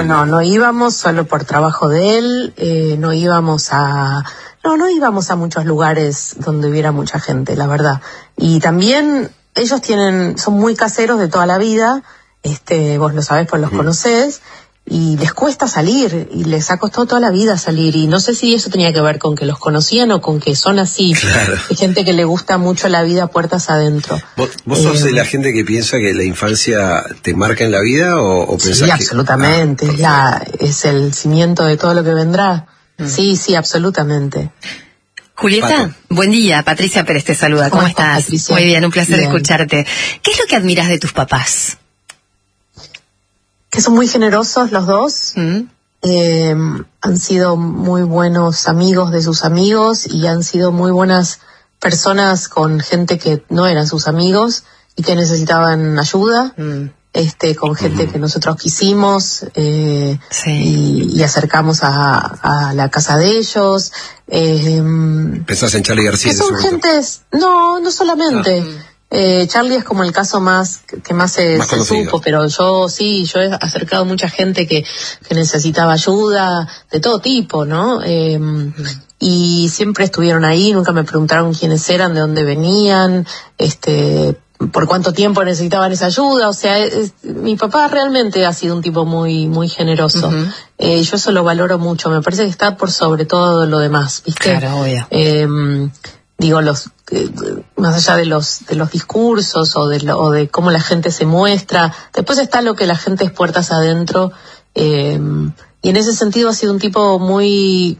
No íbamos solo por trabajo de él, no íbamos a muchos lugares donde hubiera mucha gente, la verdad. Y también ellos son muy caseros de toda la vida, vos lo sabés, pues los conocés, y les cuesta salir, y les ha costado toda la vida salir, y no sé si eso tenía que ver con que los conocían o con que son así. Claro. Hay gente que le gusta mucho la vida puertas adentro. ¿Vos sos de la gente que piensa que la infancia te marca en la vida o pensás sí, que...? Absolutamente, es el cimiento de todo lo que vendrá. Sí, absolutamente. Julieta, Pato. Buen día, Patricia Pérez te saluda, ¿cómo estás? Patricia? Muy bien, un placer Bien. escucharte. ¿Qué es lo que admiras de tus papás? Que son muy generosos los dos. Han sido muy buenos amigos de sus amigos y han sido muy buenas personas con gente que no eran sus amigos y que necesitaban ayuda. Con gente que nosotros quisimos y acercamos a la casa de ellos. ¿Pensás en Charly García? Que son gentes, no solamente. Charly es como el caso que más se supo, pero yo he acercado mucha gente que necesitaba ayuda de todo tipo, ¿no? Y siempre estuvieron ahí, nunca me preguntaron quiénes eran, de dónde venían, por cuánto tiempo necesitaban esa ayuda. O sea, mi papá realmente ha sido un tipo muy muy generoso. Yo eso lo valoro mucho, me parece que está por sobre todo lo demás, ¿viste? Claro, obvio. Digo, más allá de los discursos o de cómo la gente se muestra, después está lo que la gente es puertas adentro, y en ese sentido ha sido un tipo muy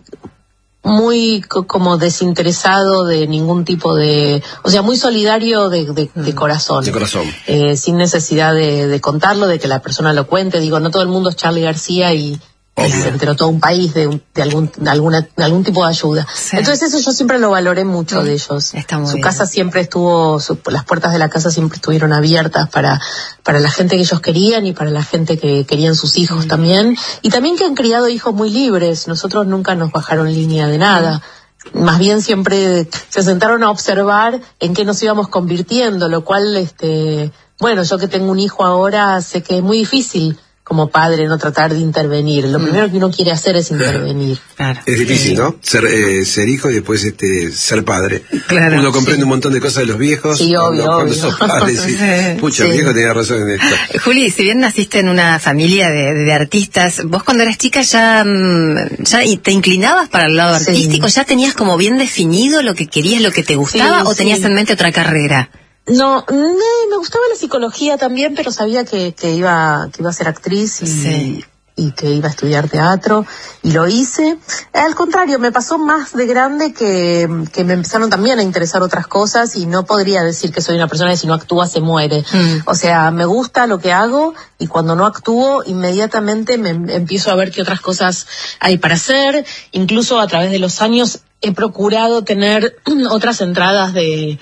como desinteresado de ningún tipo o sea, muy solidario de corazón. De corazón. Sin necesidad de contarlo, de que la persona lo cuente. Digo, no todo el mundo es Charly García y se enteró todo un país de algún tipo de ayuda. Sí. Entonces eso yo siempre lo valoré mucho de ellos. Su casa siempre las puertas de la casa siempre estuvieron abiertas para la gente que ellos querían y para la gente que querían sus hijos también. Y también que han criado hijos muy libres. Nosotros nunca nos bajaron línea de nada. Más bien siempre se sentaron a observar en qué nos íbamos convirtiendo, lo cual, yo que tengo un hijo ahora, sé que es muy difícil como padre no tratar de intervenir. Lo primero que uno quiere hacer es intervenir. Claro. Es difícil, ¿no? Ser hijo y después ser padre. Claro. Uno comprende un montón de cosas de los viejos. Sí, obvio. Cuando sos padre, pucha, el viejo tenía razón en esto. Juli, si bien naciste en una familia de artistas, vos cuando eras chica ya te inclinabas para el lado artístico, ¿ya tenías como bien definido lo que querías, lo que te gustaba, o tenías en mente otra carrera? No, me gustaba la psicología también, pero sabía que iba a ser actriz y que iba a estudiar teatro, y lo hice. Al contrario, me pasó más de grande que me empezaron también a interesar otras cosas, y no podría decir que soy una persona que si no actúa se muere. O sea, me gusta lo que hago, y cuando no actúo, inmediatamente me empiezo a ver qué otras cosas hay para hacer. Incluso a través de los años he procurado tener otras entradas de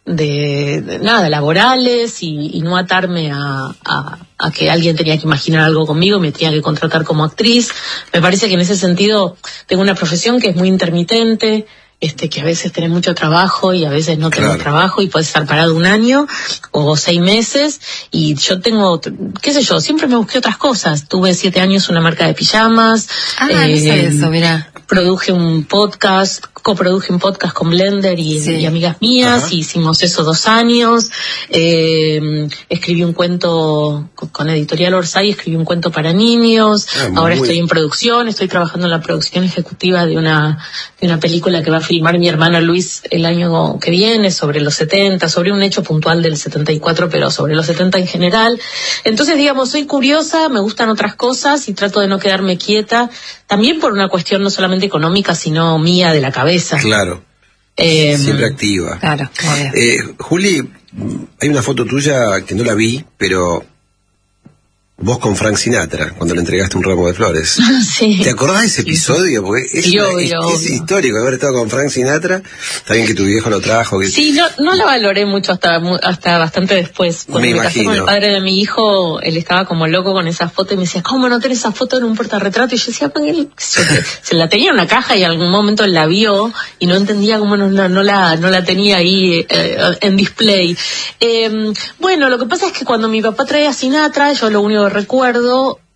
laborales y no atarme a que alguien tenía que imaginar algo conmigo, me tenía que contratar como actriz. Me parece que en ese sentido tengo una profesión que es muy intermitente, que a veces tenés mucho trabajo y a veces no tenés trabajo y podés estar parado un año o 6 meses, y yo tengo, siempre me busqué otras cosas. Tuve 7 años una marca de pijamas. No sé eso, mirá. Coproduje un podcast con Blender y amigas mías. Y hicimos eso 2 años. Escribí un cuento con Editorial Orsay, escribí un cuento para niños. Ahora estoy en producción, estoy trabajando en la producción ejecutiva de una película que va a filmar mi hermano Luis el año que viene, sobre los 70, sobre un hecho puntual del 74, pero sobre los 70 en general. Entonces, digamos, soy curiosa, me gustan otras cosas y trato de no quedarme quieta, también por una cuestión no solamente económica, sino mía, de la cabeza. Claro. Siempre activa. Claro. Juli, hay una foto tuya que no la vi, pero vos con Frank Sinatra, cuando le entregaste un ramo de flores. Sí. ¿Te acordás de ese episodio? Porque es histórico haber estado con Frank Sinatra. Está bien que tu viejo lo trajo. Sí, no lo valoré mucho hasta bastante después. Cuando me casé con el padre de mi hijo, él estaba como loco con esa foto y me decía, ¿cómo no tenés esa foto en un portarretrato? Y yo decía, pues él se la tenía en una caja y en algún momento la vio y no entendía cómo no la tenía ahí en display. Bueno, lo que pasa es que cuando mi papá traía a Sinatra, yo lo único que recuerdo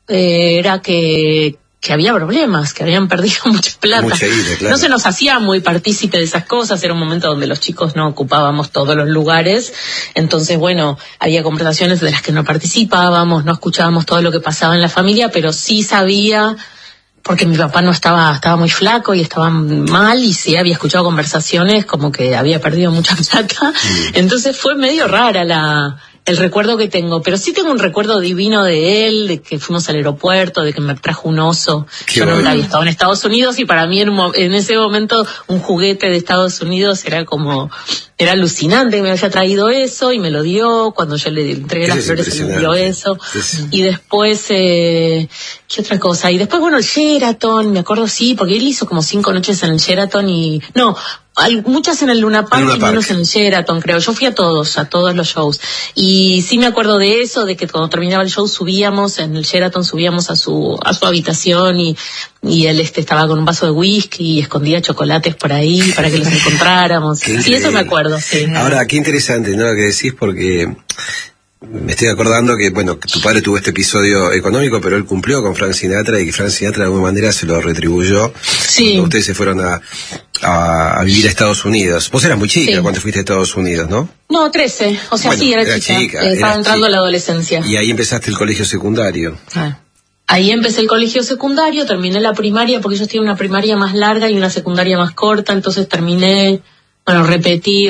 era que había problemas, que habían perdido mucha plata. Mucha ida, claro. No se nos hacía muy partícipe de esas cosas, era un momento donde los chicos no ocupábamos todos los lugares, entonces bueno, había conversaciones de las que no participábamos, no escuchábamos todo lo que pasaba en la familia, pero sí sabía, porque mi papá no estaba muy flaco y estaba mal, y sí había escuchado conversaciones como que había perdido mucha plata, entonces fue medio rara el recuerdo que tengo, pero sí tengo un recuerdo divino de él, de que fuimos al aeropuerto, de que me trajo un oso. Yo nunca había estado en Estados Unidos y para mí en ese momento un juguete de Estados Unidos era alucinante que me haya traído eso, y me lo dio cuando yo le entregué las flores, me dio eso. Y después, ¿qué otra cosa? Y después, bueno, el Sheraton, me acuerdo, sí, porque él hizo como 5 noches en el Sheraton muchas en el Luna Park y menos en el Sheraton, creo. Yo fui a todos los shows. Y sí me acuerdo de eso, de que cuando terminaba el show en el Sheraton subíamos a su habitación y él estaba con un vaso de whisky y escondía chocolates por ahí para que los encontráramos. Sí, eso me acuerdo, sí. Ahora, qué interesante, ¿no?, lo que decís, porque me estoy acordando que, bueno, que tu padre tuvo este episodio económico, pero él cumplió con Frank Sinatra y que Frank Sinatra de alguna manera se lo retribuyó. Sí. Cuando ustedes se fueron a vivir a Estados Unidos. Vos eras muy chica cuando fuiste a Estados Unidos, ¿no? No, 13. O sea, bueno, sí, era chica. Estaba entrando a la adolescencia. Y ahí empezaste el colegio secundario. Ahí empecé el colegio secundario, terminé la primaria, porque ellos tienen una primaria más larga y una secundaria más corta, entonces terminé... Bueno, repetí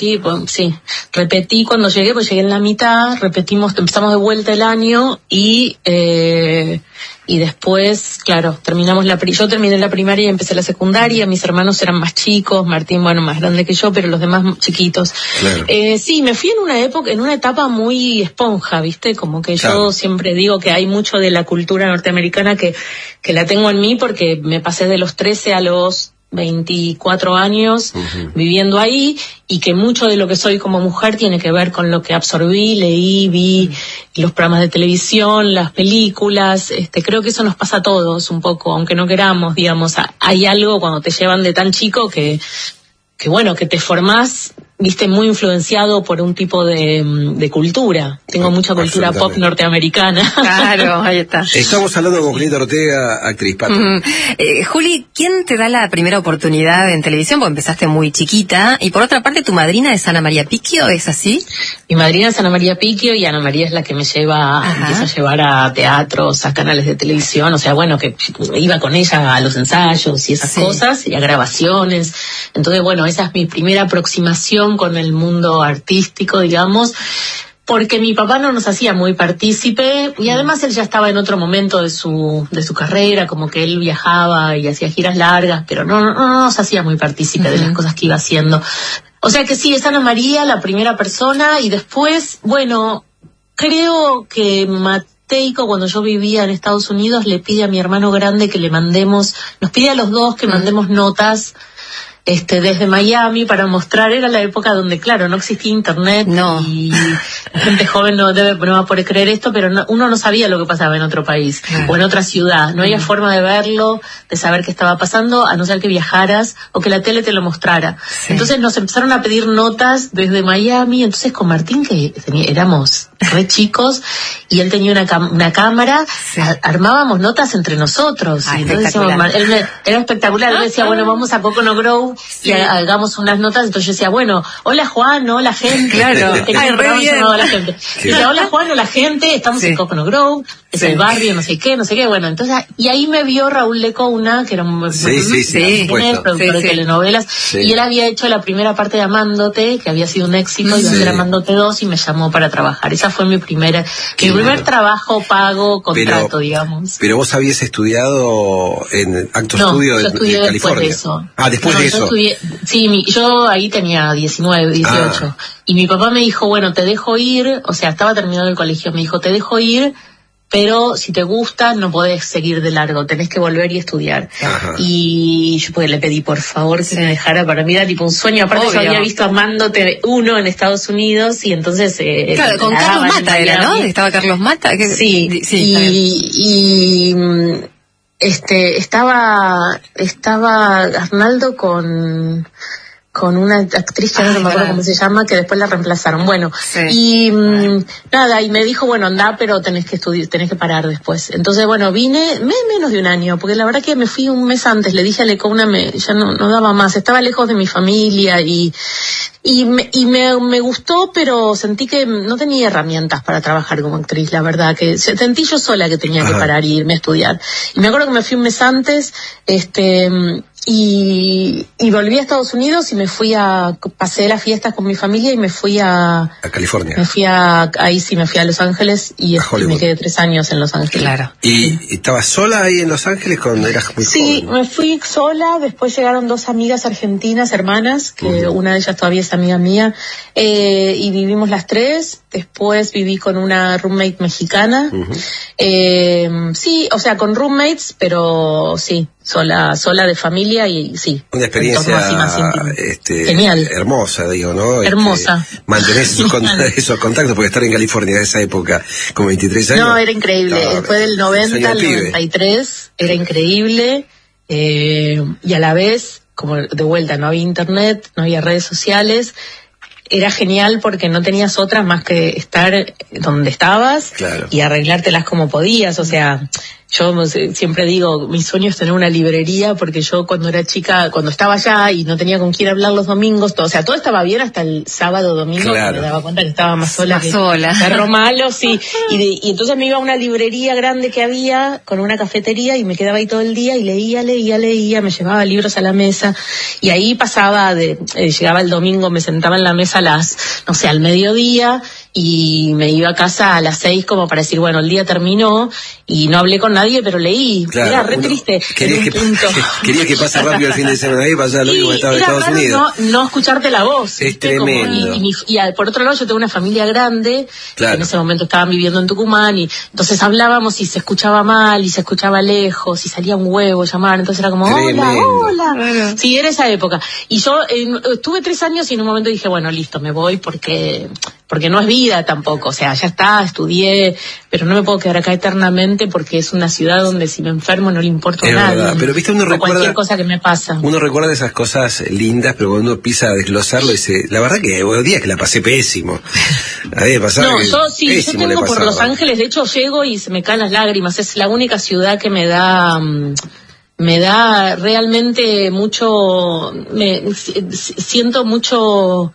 cuando llegué, pues llegué en la mitad, empezamos de vuelta el año y después, claro, yo terminé la primaria y empecé la secundaria, mis hermanos eran más chicos, Martín, bueno, más grande que yo, pero los demás chiquitos. Claro. Sí, me fui en una etapa muy esponja, ¿viste? Como que yo siempre digo que hay mucho de la cultura norteamericana que la tengo en mí, porque me pasé de los 13 a los 24 años viviendo ahí, y que mucho de lo que soy como mujer tiene que ver con lo que absorbí, leí, vi los programas de televisión, las películas. Creo que eso nos pasa a todos un poco, aunque no queramos, digamos. Hay algo cuando te llevan de tan chico que bueno, que te formás, viste, muy influenciado por un tipo de cultura. Tengo mucha cultura pop norteamericana. Claro, ahí está. Estamos hablando con Julieta Ortega, actriz. Juli, ¿quién te da la primera oportunidad en televisión? Porque empezaste muy chiquita. Y por otra parte, ¿tu madrina es Ana María Picchio? ¿Es así? Mi madrina es Ana María Picchio, y Ana María es la que me empieza a llevar a teatros, a canales de televisión. O sea, bueno, que iba con ella a los ensayos y esas cosas, y a grabaciones. Entonces, bueno, esa es mi primera aproximación con el mundo artístico, digamos, porque mi papá no nos hacía muy partícipe, y además él ya estaba en otro momento de su carrera, como que él viajaba y hacía giras largas, pero no nos hacía muy partícipe de las cosas que iba haciendo. O sea que sí, es Ana María la primera persona, y después, bueno, creo que Mateico, cuando yo vivía en Estados Unidos, le pide a mi hermano grande que nos pide a los dos que mandemos notas desde Miami para mostrar. Era la época donde, claro, no existía internet, y la gente joven no va a poder creer esto, pero uno no sabía lo que pasaba en otro país o en otra ciudad. No había forma de verlo, de saber qué estaba pasando, a no ser que viajaras o que la tele te lo mostrara. Entonces nos empezaron a pedir notas desde Miami. Entonces con Martín, que éramos re chicos, y él tenía una cámara, armábamos notas entre nosotros. Y entonces era espectacular. Él decía, bueno, vamos a Pocono Grove y hagamos unas notas. Entonces yo decía, bueno, hola Juan, hola gente. Claro. La gente. Y decía, hola Juan, hola gente, estamos en Pocono Grove, es el barrio, no sé qué. Bueno, entonces, y ahí me vio Raúl Lecouna, que era un productor de telenovelas, y él había hecho la primera parte de Amándote, que había sido un éxito, iba a hacer Amándote 2, y me llamó para trabajar. Esa fue mi primer trabajo pago, contrato, digamos. Pero vos habías estudiado en Acto Studio de California. Después de eso. Después de eso. Yo ahí tenía 19, 18. Y mi papá me dijo, bueno, te dejo ir, o sea, estaba terminando el colegio, me dijo, te dejo ir, pero si te gusta no podés seguir de largo, tenés que volver y estudiar. Y yo le pedí por favor que me dejara, para mí era tipo un sueño. Aparte yo había visto Amándote 1 en Estados Unidos, y entonces claro, con Carlos Mata era, ¿no? Estaba Carlos Mata. Estaba Arnaldo con con una actriz que no me acuerdo cómo se llama, que después la reemplazaron. Bueno, sí. Y nada, y me dijo, bueno, andá, pero tenés que estudiar, tenés que parar después. Entonces, bueno, vine menos de un año, porque la verdad que me fui un mes antes, le dije a Lecona, ya no daba más, estaba lejos de mi familia y me gustó, pero sentí que no tenía herramientas para trabajar como actriz, la verdad, que sentí yo sola que tenía que parar y irme a estudiar. Y me acuerdo que me fui un mes antes, y volví a Estados Unidos y pasé las fiestas con mi familia y me fui a California. Ahí sí me fui a Los Ángeles y me quedé 3 años en Los Ángeles. Claro. ¿Y estabas sola ahí en Los Ángeles cuando eras muy joven? Sí, me fui sola, después llegaron 2 amigas argentinas, hermanas, que una de ellas todavía es amiga mía, y vivimos las 3, después viví con una roommate mexicana, sí, o sea, con roommates, pero sí, sola de familia y sí. Una experiencia más genial, hermosa, digo, ¿no? Hermosa. Mantener esos contactos, porque estar en California en esa época, como 23 años. No, era increíble. Fue del 90 al 93, era increíble, y a la vez, como de vuelta, no había internet, no había redes sociales. Era genial porque no tenías otra más que estar donde estabas y arreglártelas como podías, o sea, yo siempre digo, mi sueño es tener una librería, porque yo cuando era chica, cuando estaba allá y no tenía con quién hablar los domingos, todo estaba bien hasta el sábado, domingo, que me daba cuenta que estaba más sola que perro malo, sí, y entonces me iba a una librería grande que había, con una cafetería, y me quedaba ahí todo el día y leía, me llevaba libros a la mesa, y ahí pasaba llegaba el domingo, me sentaba en la mesa al mediodía, y me iba a casa a las 6 como para decir, bueno, el día terminó, y no hablé con nadie, pero leí. Era re triste. Quería que pase rápido el fin de semana ahí, pasaba lo mismo que estaba en Estados Unidos. No escucharte la voz. Es tremendo. Y por otro lado, yo tengo una familia grande, que en ese momento estaban viviendo en Tucumán, y entonces hablábamos y se escuchaba mal, y se escuchaba lejos, y salía un huevo llamar, entonces era como, hola. Sí, era esa época. Y yo estuve 3 años y en un momento dije, bueno, listo, me voy porque no es vida tampoco, o sea, ya está, estudié, pero no me puedo quedar acá eternamente porque es una ciudad donde si me enfermo no le importa a nadie. Verdad. Pero viste, uno recuerda cualquier cosa que me pasa. Uno recuerda esas cosas lindas, pero cuando uno empieza a desglosarlo dice, la verdad que hubo días que la pasé pésimo. A mí me pasaba yo tengo por Los Ángeles, de hecho llego y se me caen las lágrimas, es la única ciudad que me da realmente mucho, siento mucho,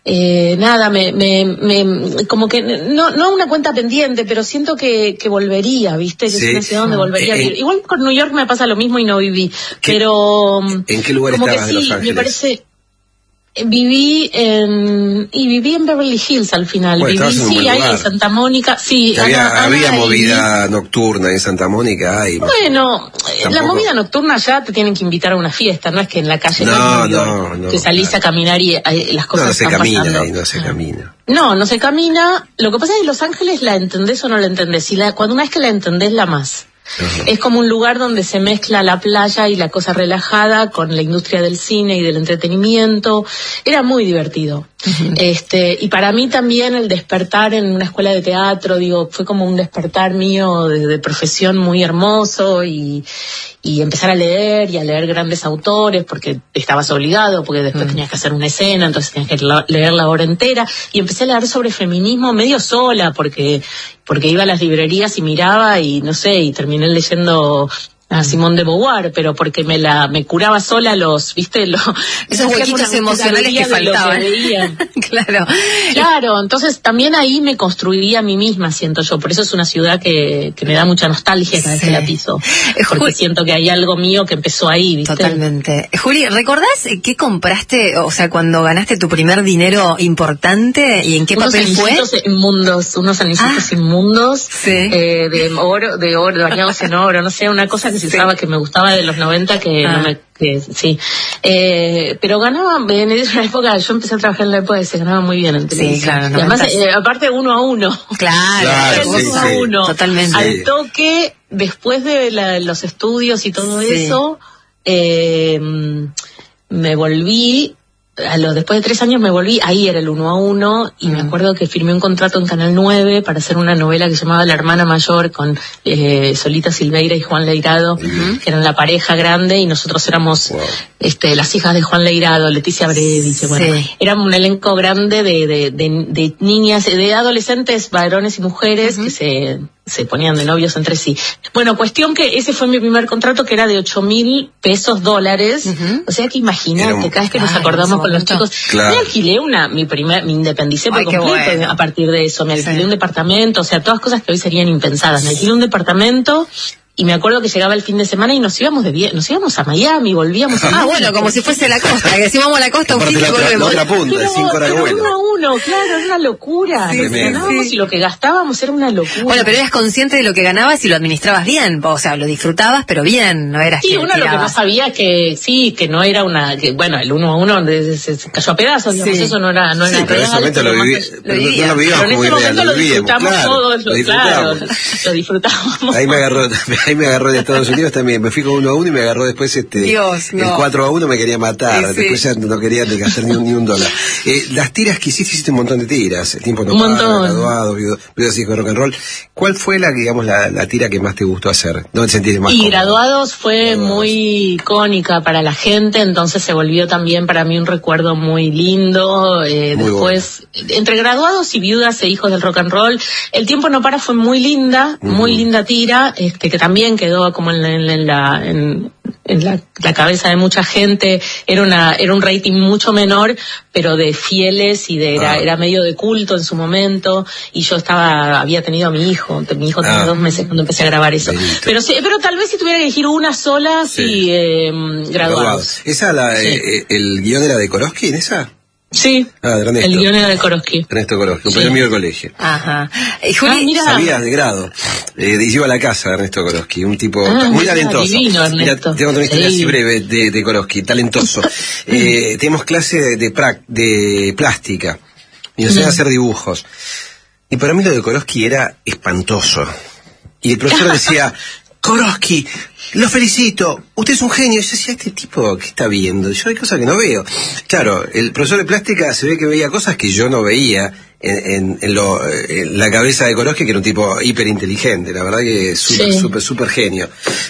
como que no una cuenta pendiente, pero siento que volvería, ¿viste? Que es una ciudad donde volvería a vivir. Igual con New York me pasa lo mismo y no viví, pero ¿en qué lugar estabas de Los Ángeles? Me parece. Viví en Beverly Hills al final. Bueno, viví ahí en Santa Mónica. Sí, había movida nocturna en Santa Mónica. Bueno, la movida nocturna ya te tienen que invitar a una fiesta, no es que en la calle no, que salís a caminar y las cosas están pasando. No se camina. No se camina. Lo que pasa es que Los Ángeles la entendés o no la entendés. Cuando una vez que la entendés, la amás. Es como un lugar donde se mezcla la playa y la cosa relajada con la industria del cine y del entretenimiento. Era muy divertido. Y para mí también el despertar en una escuela de teatro, fue como un despertar mío de profesión muy hermoso, y empezar a leer grandes autores, porque estabas obligado, porque después tenías que hacer una escena, entonces tenías que leer la obra entera, y empecé a leer sobre feminismo medio sola, porque iba a las librerías y miraba y no sé, y terminé leyendo a Simone de Beauvoir, pero porque me curaba sola esos huequitos emocionales que faltaban. Claro, entonces también ahí me construí a mí misma, siento yo, por eso es una ciudad que me da mucha nostalgia cada vez que la piso, porque siento que hay algo mío que empezó ahí, ¿viste? Totalmente. Juli, ¿recordás qué compraste, o sea, cuando ganaste tu primer dinero importante, y en qué papel fue? Unos anillitos inmundos, de oro, bañados en oro, no sé, una cosa que se usaba, que me gustaba de los 90, pero ganaba, en esa época, yo empecé a trabajar en la época que se ganaba muy bien en televisión. Sí, claro. Y además, aparte 1 a 1. Claro, 1 a 1. Totalmente. Al toque, después de los estudios y todo eso, me volví después de 3 años me volví, ahí era el 1 a 1, y me acuerdo que firmé un contrato en Canal 9 para hacer una novela que se llamaba La Hermana Mayor, con Solita Silveira y Juan Leirado, que eran la pareja grande, y nosotros éramos las hijas de Juan Leirado, Leticia Bredice, bueno, era un elenco grande de niñas, de adolescentes, varones y mujeres, que se ponían de novios entre sí. Bueno, cuestión que ese fue mi primer contrato, que era de $8,000 dólares. O sea que imagínate, cada vez que nos acordamos con los chicos. Me alquilé me independicé por completo a partir de eso. Me alquilé un departamento, o sea, todas cosas que hoy serían impensadas. Me alquilé un departamento. Y me acuerdo que llegaba el fin de semana y nos íbamos a Miami, volvíamos a bueno, como si fuese la costa, que si vamos a la costa un fin y volvemos. La otra punta, de 5 horas de vuelo. Uno a uno, claro, era una locura. Y lo que gastábamos era una locura. Bueno, pero eras consciente de lo que ganabas y lo administrabas bien, o sea, lo disfrutabas, pero bien, no eras que uno tiraba. Lo que no sabía que no era el 1 a 1 se cayó a pedazos, digamos, eso no era real. Pero en ese momento lo vivíamos pero en ese momento lo disfrutamos todos, lo disfrutamos. Ahí me agarró en Estados Unidos también. Me fui con 1 a 1 y me agarró después el 4 a 1 me quería matar. Después ya no quería gastar ni un dólar. Las tiras que hiciste un montón de tiras. El tiempo no para, Graduados, Viudas y Hijos de Rock and Roll. ¿Cuál fue la tira que más te gustó hacer? ¿Dónde te sentiste más cómodo? Graduados fue muy icónica para la gente, entonces se volvió también para mí un recuerdo muy lindo. Después, entre Graduados y Viudas e Hijos del Rock and Roll, El tiempo no para fue muy linda tira, que también quedó como en la cabeza de mucha gente. Era un rating mucho menor, pero de fieles, y era medio de culto en su momento, y yo había tenido a mi hijo tenía 2 meses cuando empecé a grabar eso. Pero tal vez si tuviera que elegir una sola, Graduados. ¿Esa el guión era de Korosky en esa? Sí, el guion era de Korosky. Ernesto Korosky, un compañero mío del colegio. Ajá. Juli, sabías de grado. Iba a la casa de Ernesto Korosky, un tipo muy talentoso. Divino, Ernesto. Tengo una historia así breve de Korosky, talentoso. Tenemos clase de plástica y nos iban a hacer dibujos. Y para mí lo de Korosky era espantoso. Y el profesor decía: Korosky, lo felicito, usted es un genio. Y yo decía, este tipo, ¿qué está viendo? Yo hay cosas que no veo. Claro, el profesor de plástica se ve que veía cosas que yo no veía en la cabeza de Korosky, que era un tipo hiperinteligente, la verdad que súper genio.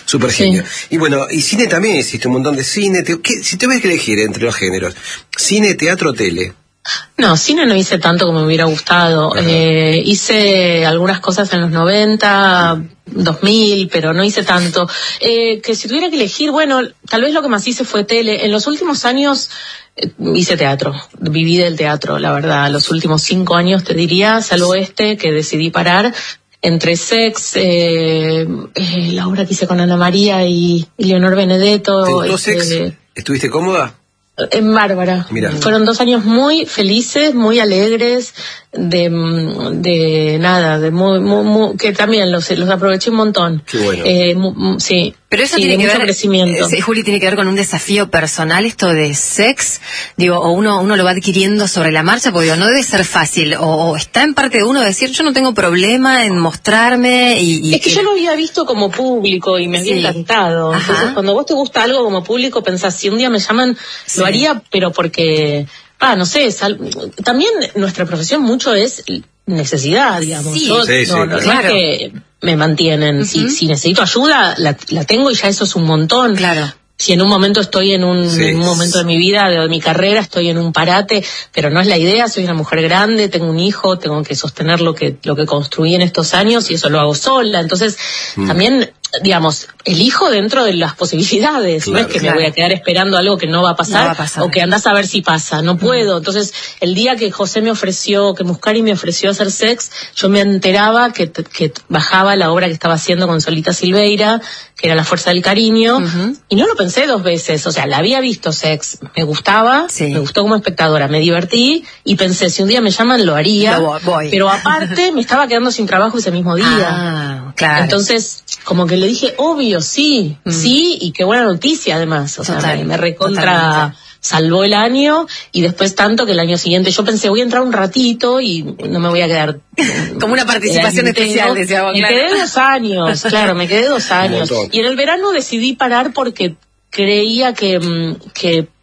Y bueno, y cine también, hiciste un montón de cine. Si te ves que elegir entre los géneros, cine, teatro, tele. No, cine no hice tanto como me hubiera gustado. Hice algunas cosas en los 90, 2000, pero no hice tanto. Que si tuviera que elegir, bueno, tal vez lo que más hice fue tele. En los últimos años hice teatro, viví del teatro, la verdad. Los últimos 5 años te diría, salvo que decidí parar. Entre Sex, la obra que hice con Ana María y Leonor Benedetto. ¿Te gustó Sex? ¿Estuviste cómoda? En Bárbara. Mirá. Fueron 2 años muy felices, muy alegres, que también los aproveché un montón. Qué bueno. Sí. Pero eso tiene que ver, crecimiento. Juli, tiene que ver con un desafío personal, esto de Sex, o uno lo va adquiriendo sobre la marcha, porque no debe ser fácil, o está en parte de uno decir, yo no tengo problema en mostrarme y es que yo lo había visto como público y me había encantado. Ajá. Entonces, cuando vos te gusta algo como público, pensás, si un día me llaman, lo haría, pero porque, no sé, también nuestra profesión mucho es necesidad, digamos. No es que me mantienen. Si necesito ayuda, la tengo, y ya eso es un montón. Claro. Si en un momento estoy en un momento de mi vida, de mi carrera, estoy en un parate, pero no es la idea. Soy una mujer grande, tengo un hijo, tengo que sostener lo que construí en estos años, y eso lo hago sola. Entonces, también, digamos, elijo dentro de las posibilidades. Claro, no es que me voy a quedar esperando algo que no va a pasar, o que andás a ver si pasa. No puedo. Entonces, el día que Muscari me ofreció hacer Sex, yo me enteraba que bajaba la obra que estaba haciendo con Solita Silveira, que era La Fuerza del Cariño, y no lo pensé 2 veces. O sea, la había visto Sex, me gustaba, me gustó como espectadora, me divertí, y pensé, si un día me llaman, lo haría. Pero aparte, me estaba quedando sin trabajo ese mismo día. Claro. Entonces, como que le dije, obvio, sí, y qué buena noticia además. O sea, me recontra salvó el año, y después tanto que el año siguiente yo pensé, voy a entrar un ratito y no me voy a quedar como una participación especial, decíamos. Me quedé 2 años, claro, me quedé 2 años. Y en el verano decidí parar porque creía que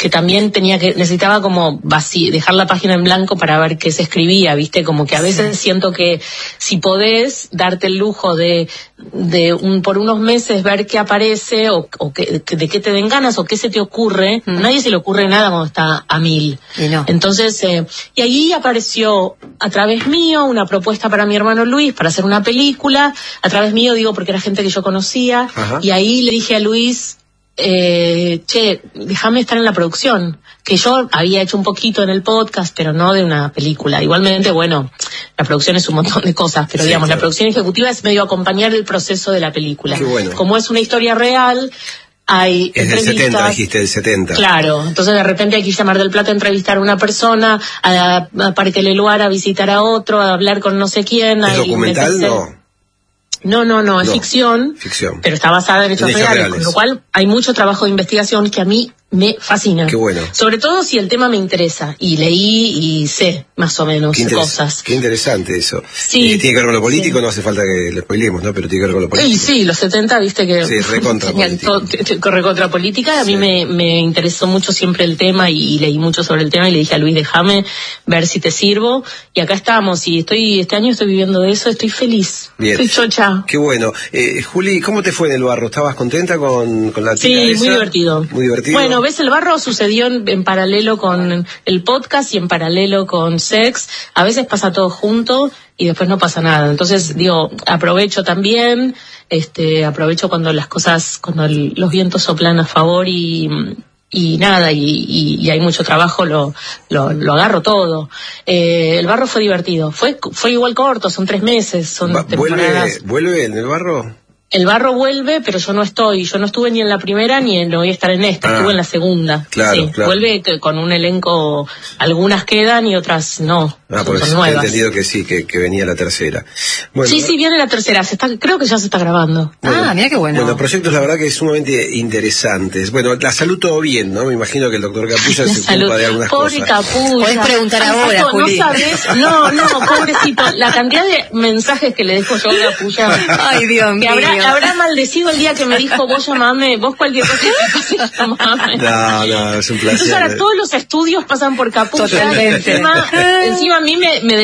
que también necesitaba como dejar la página en blanco para ver qué se escribía, ¿viste? Como que a veces siento que si podés darte el lujo de por unos meses ver qué aparece o de qué te den ganas o qué se te ocurre, a nadie se le ocurre nada cuando está a 1000. No. Entonces, y ahí apareció a través mío una propuesta para mi hermano Luis para hacer una película, a través mío digo porque era gente que yo conocía. Ajá. Y ahí le dije a Luis, déjame estar en la producción, que yo había hecho un poquito en el podcast, pero no de una película. Igualmente, bueno, la producción es un montón de cosas, pero digamos, claro, la producción ejecutiva es medio acompañar el proceso de la película. Qué bueno. Como es una historia real, hay es entrevistas. Del 70, dijiste, del 70. Claro, entonces de repente hay que ir a Mar del Plata a entrevistar a una persona, a Parque Leluar a visitar a otro, a hablar con no sé quién. ¿Es documental? No, es ficción, pero está basada en hechos reales, con lo cual hay mucho trabajo de investigación que a mí me fascina. Qué bueno. Sobre todo si el tema me interesa, y leí y sé más o menos cosas. Qué interesante eso. Sí. Tiene que ver con lo político, no hace falta que lo spoilemos, ¿no? Pero tiene que ver con lo político. Sí, los 70, viste que... Sí, recontra política. A mí me interesó mucho siempre el tema y leí mucho sobre el tema y le dije a Luis, déjame ver si te sirvo. Y acá estamos, y este año estoy viviendo de eso, estoy feliz. Bien. Estoy chocha. Qué bueno. Juli, ¿cómo te fue en el barro? ¿Estabas contenta con la tira Sí, esa? muy divertido. Muy divertido. Bueno, ¿ves? El barro sucedió en paralelo con el podcast y en paralelo con Sex. A veces pasa todo junto y después no pasa nada. Entonces, aprovecho también, aprovecho cuando los vientos soplan a favor y nada, y hay mucho trabajo, lo agarro todo. El barro fue divertido. Fue igual corto, son 3 meses, son temporadas. ¿Vuelve en el barro? El barro vuelve, pero yo no estuve ni en la primera ni no voy a estar en esta, estuve en la segunda. Claro, claro. Vuelve con un elenco, algunas quedan y otras no, son nuevas. He entendido que sí, que venía la tercera. Bueno, sí, viene la tercera, creo que ya se está grabando. Bueno, mira qué bueno. Bueno, proyectos la verdad que sumamente interesantes. Bueno, la salud todo bien, ¿no? Me imagino que el doctor Capulla se ocupa de algunas Pobre cosas. Capulla. Podés preguntar ahora, Juli. No sabes, no, pobrecito, la cantidad de mensajes que le dejo yo a Capulla. Ay, Dios mío. Habrá maldecido el día que me dijo, vos llamame, vos cualquier cosa que pase, llamame. No, es un placer. Entonces ahora todos los estudios pasan por Capulla. Totalmente. Encima a mí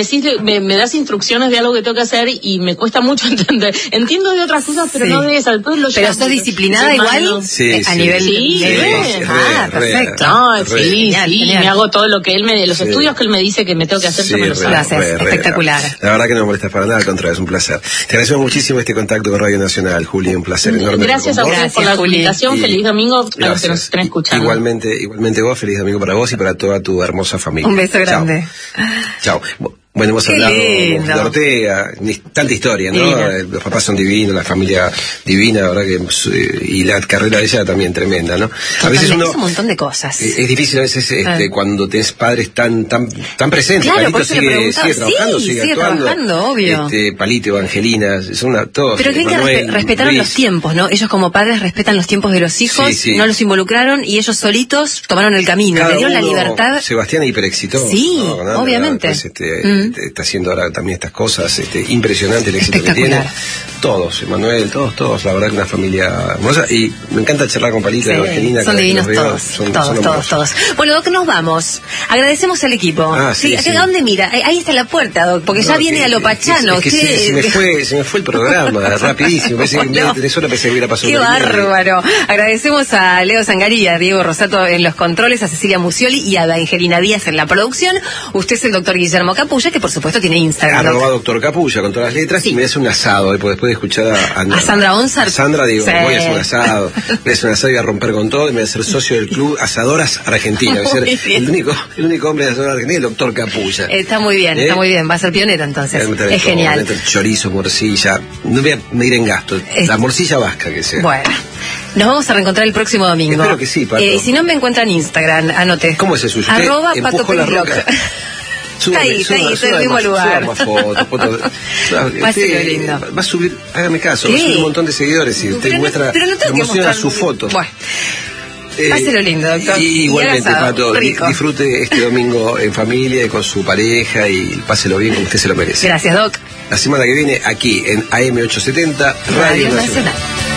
me das instrucciones de algo que tengo que hacer y me cuesta mucho entender. Entiendo de otras cosas, pero no de esas. Pero sos disciplinada igual a nivel... Sí, perfecto. No, sí, me hago todo lo que él los estudios que él me dice que me tengo que hacer, yo me los hago. Espectacular. La verdad que no me molestas para nada, al contrario, es un placer. Te agradecemos muchísimo este contacto con Radio Nacional, Juli, un placer enorme. Gracias a ustedes por la comunicación, feliz domingo a los que nos estén escuchando. Igualmente vos, feliz domingo para vos y para toda tu hermosa familia. Un beso grande. Chao. Bueno, hemos hablado de Ortega, tanta historia, ¿no? Los papás son divinos, la familia divina, la verdad que y la carrera de ella también tremenda, ¿no? A veces es un montón de cosas. Es difícil a veces cuando tenés padres tan presentes. Claro, Palito sigue trabajando, sigue actuando. Trabajando, obvio. Palito, Evangelina, son todos. Pero creen que respetaron los tiempos, ¿no? Ellos como padres respetan los tiempos de los hijos, no los involucraron y ellos solitos tomaron el camino, le dieron la libertad. Sebastián es hiperexitoso. Sí, obviamente. Está haciendo ahora también estas cosas, impresionante el éxito que tiene. Todos, Emanuel, todos, la verdad que una familia hermosa, y me encanta charlar con Palito y Evangelina. Son divinos todos. Bueno, Doc, nos vamos. Agradecemos al equipo. ¿A dónde mira? Ahí está la puerta, Doc, porque ya viene a lo pachano. Se me fue el programa, rapidísimo. Pensé que hubiera pasado. Qué bárbaro. Agradecemos a Leo Zangaría, a Diego Rosato en los controles, a Cecilia Musioli y a Evangelina Díaz en la producción. Usted es el doctor Guillermo Capulla, que por supuesto tiene Instagram. @doctor Capulla con todas las letras, y me hace un asado después de escuchar a Sandra Onzar. Sandra, digo, voy a hacer un asado, voy a hacer un asado y a romper con todo, y me voy a ser socio del club Asadoras Argentina, voy a ser el único hombre de Asadoras Argentina, el doctor Capulla. Está muy bien, va a ser pionero entonces. Es genial. Chorizo, morcilla, no voy a medir en gasto, la morcilla vasca que sea. Bueno. Nos vamos a reencontrar el próximo domingo. Espero que sí, Pato. Si no me encuentran en Instagram, anote. ¿Cómo es eso? @PatoPeliloc. Está ahí, en el mismo lugar. Fotos. Páselo lindo. Va a subir, hágame caso, va a subir un montón de seguidores y usted muestra, emociona su foto. Bueno. Páselo lindo, doctor. Y igualmente, Pato, disfrute este domingo en familia y con su pareja y páselo bien como usted se lo merece. Gracias, Doc. La semana que viene, aquí en AM870, Radio Nacional.